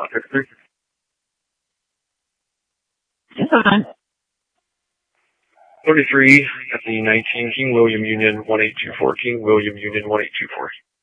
Okay. 33 at the 19 King William Union 1824, King William Union 1824.